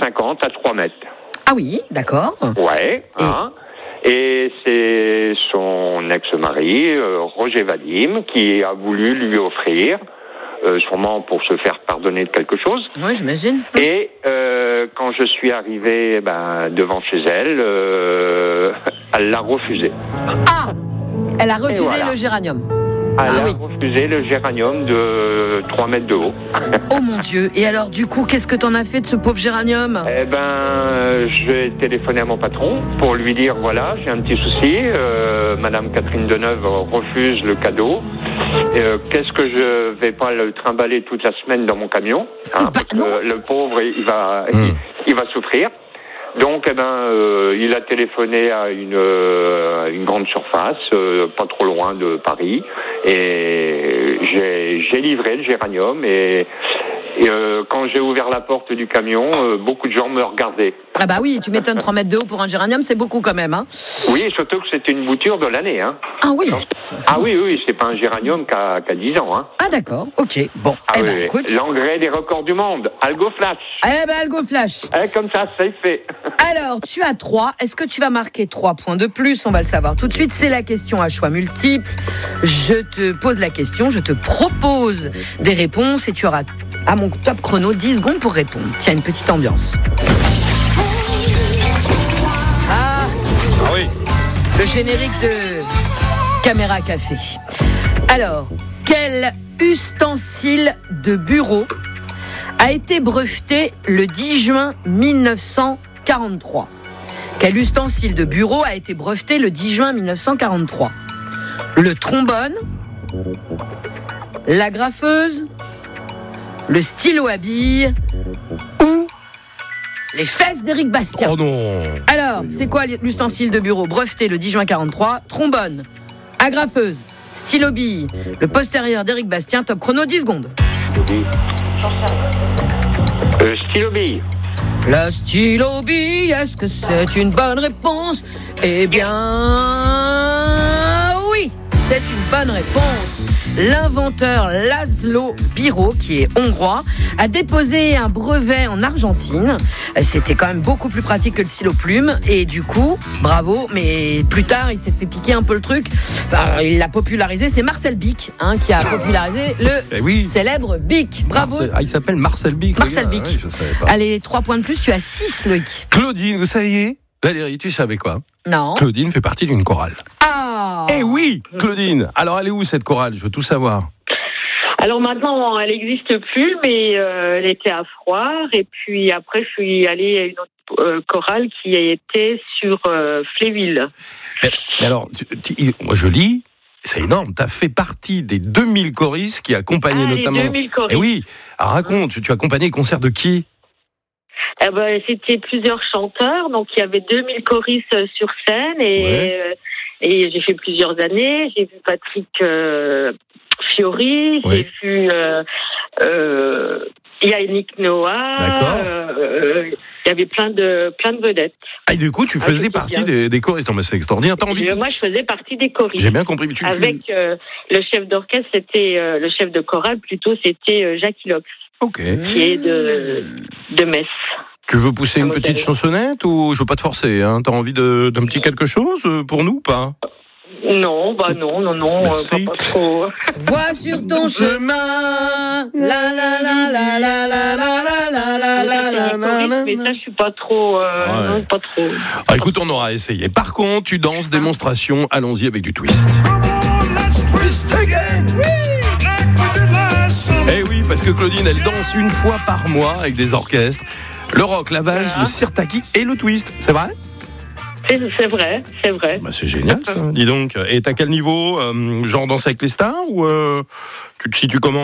1,50 à 3 mètres. Ah oui, d'accord. Ouais. Et c'est son ex-mari, Roger Vadim, qui a voulu lui offrir, sûrement pour se faire pardonner de quelque chose. Oui, j'imagine. Et quand je suis arrivé devant chez elle, elle l'a refusé. Ah, elle a refusé le géranium. Elle a refusé le géranium de 3 mètres de haut. Oh mon Dieu. Et alors, du coup, qu'est-ce que t'en as fait de ce pauvre géranium ? J'ai téléphoné à mon patron pour lui dire, voilà, j'ai un petit souci. Madame Catherine Deneuve refuse le cadeau. Qu'est-ce que je vais pas le trimballer toute la semaine dans mon camion, parce que le pauvre, il va souffrir. Donc, il a téléphoné à une grande surface, pas trop loin de Paris, et j'ai livré le géranium. Et quand j'ai ouvert la porte du camion, beaucoup de gens me regardaient. Ah bah oui, tu m'étonnes, 3 mètres de haut pour un géranium, c'est beaucoup quand même. Hein. Oui, surtout que c'était une bouture de l'année. Hein. Ah oui. Ah oui, c'est pas un géranium qui a 10 ans. Hein. Ah d'accord, ok. Bon, écoute. L'engrais des records du monde, Algo Flash. Algo Flash. Comme ça, c'est fait. Alors, tu as 3. Est-ce que tu vas marquer 3 points de plus ? On va le savoir tout de suite. C'est la question à choix multiples. Je te pose la question, je te propose des réponses et tu auras, à mon top chrono, 10 secondes pour répondre. Tiens, une petite ambiance. Ah oui. Le générique de Caméra Café. Alors, quel ustensile de bureau a été breveté le 10 juin 1943 ? Quel ustensile de bureau a été breveté le 10 juin 1943 ? Le trombone, la graffeuse, le stylo à billes ou les fesses d'Éric Bastien. Oh non. Alors, c'est quoi l'ustensile de bureau breveté le 10 juin 43 ? Trombone, agrafeuse, stylo bille, le postérieur d'Éric Bastien. Top chrono, 10 secondes. Stylo bille. La stylo bille, est-ce que c'est une bonne réponse ? Eh bien, oui, c'est une bonne réponse. L'inventeur Laszlo Biro, qui est hongrois, a déposé un brevet en Argentine. C'était quand même beaucoup plus pratique que le stylo plume. Et du coup, bravo, mais plus tard, il s'est fait piquer un peu le truc. Il l'a popularisé. C'est Marcel Bic qui a popularisé le célèbre Bic. Bravo. Il s'appelle Marcel Bic. Marcel Bic. Ouais, je savais pas. Allez, 3 points de plus, tu as 6, Loïc. Claudine, vous saviez ? Valérie, tu savais quoi ? Non. Claudine fait partie d'une chorale. Ah ! Eh oui, Claudine. Alors, elle est où cette chorale ? Je veux tout savoir. Alors maintenant, elle n'existe plus, mais elle était à Froire. Et puis après, je suis allée à une autre chorale qui était sur Fléville. Mais alors, moi je lis, c'est énorme. Tu as fait partie des 2000 choristes qui accompagnaient notamment. Les 2000 choristes. Eh oui. Alors raconte, tu accompagnais les concerts de qui ? C'était plusieurs chanteurs, donc il y avait 2000 choristes sur scène et j'ai fait plusieurs années. J'ai vu Patrick Fiori, j'ai vu Yannick Noah. D'accord. Il y avait plein de vedettes. Ah, et du coup, tu faisais partie des choristes. Non, mais c'est extraordinaire. T'as envie Moi, je faisais partie des choristes. J'ai bien compris. Mais avec le chef d'orchestre, c'était le chef de chorale, plutôt, c'était Jacques Lox. Ok. Qui est de Metz. Tu veux pousser une petite chansonnette ou je veux pas te forcer, hein ? T'as envie d'un petit quelque chose pour nous ou pas ? Non, non, pas trop. Vois sur ton chemin, la la la la la la la la la. Mais ça, je suis pas trop, pas trop. Ah, écoute, on aura essayé. Par contre, tu danses démonstration. Allons-y avec du twist. Twist again. Eh oui, parce que Claudine, elle danse une fois par mois avec des orchestres. Le rock, la valse, le sirtaki et le twist. C'est vrai ? C'est vrai. Bah, c'est génial, ça. Dis donc. Et t'as quel niveau ? Genre danser avec les stars ou tu te situes comment ?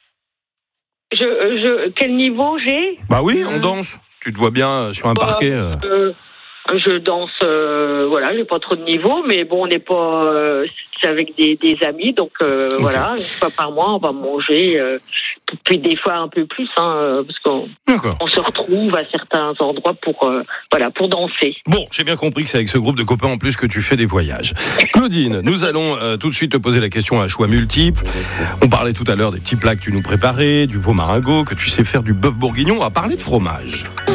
Quel niveau j'ai ? Bah oui, on danse. Tu te vois bien sur un parquet. Je danse, j'ai pas trop de niveau, mais bon, on n'est pas... c'est avec des amis, donc voilà, une fois par mois, on va manger, puis des fois un peu plus, parce qu'on se retrouve à certains endroits pour danser. Bon, j'ai bien compris que c'est avec ce groupe de copains en plus que tu fais des voyages. Claudine, nous allons tout de suite te poser la question à choix multiples. On parlait tout à l'heure des petits plats que tu nous préparais, du veau maringot, que tu sais faire du bœuf bourguignon. On va parler de fromage.